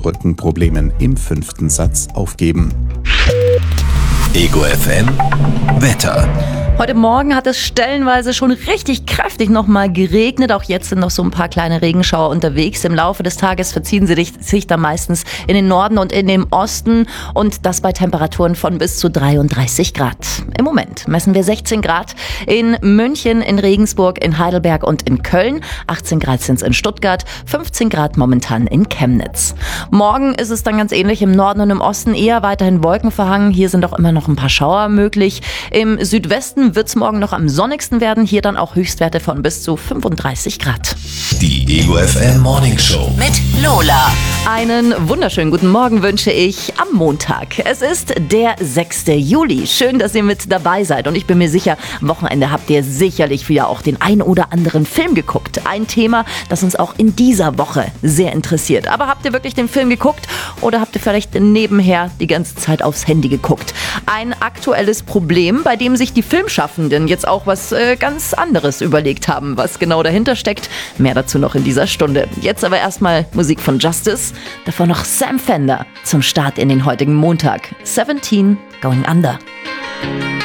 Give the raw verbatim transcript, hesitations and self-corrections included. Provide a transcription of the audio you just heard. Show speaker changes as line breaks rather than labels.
Rückenproblemen im fünften Satz aufgeben.
Ego F M Wetter.
Heute Morgen hat es stellenweise schon richtig kräftig nochmal geregnet. Auch jetzt sind noch so ein paar kleine Regenschauer unterwegs. Im Laufe des Tages verziehen sie sich dann meistens in den Norden und in den Osten. Und das bei Temperaturen von bis zu dreiunddreißig Grad. Im Moment messen wir sechzehn Grad in München, in Regensburg, in Heidelberg und in Köln. achtzehn Grad sind es in Stuttgart, fünfzehn Grad momentan in Chemnitz. Morgen ist es dann ganz ähnlich im Norden und im Osten, eher weiterhin wolkenverhangen. Hier sind auch immer noch ein paar Schauer möglich. Im Südwesten wird es morgen noch am sonnigsten werden. Hier dann auch Höchstwerte von bis zu fünfunddreißig Grad.
Die Ego F M Morning Show
mit Lola.
Einen wunderschönen guten Morgen wünsche ich am Montag. Es ist der sechste Juli. Schön, dass ihr mit dabei seid. Und ich bin mir sicher, am Wochenende habt ihr sicherlich wieder auch den ein oder anderen Film geguckt. Ein Thema, das uns auch in dieser Woche sehr interessiert. Aber habt ihr wirklich den Film geguckt oder habt ihr vielleicht nebenher die ganze Zeit aufs Handy geguckt? Ein aktuelles Problem, bei dem sich die Filmschaffenden jetzt auch was äh, ganz anderes überlegt haben. Was genau dahinter steckt, mehr dazu noch in dieser Stunde. Jetzt aber erstmal Musik von Justice, davor noch Sam Fender zum Start in den heutigen Montag. seventeen Going Under.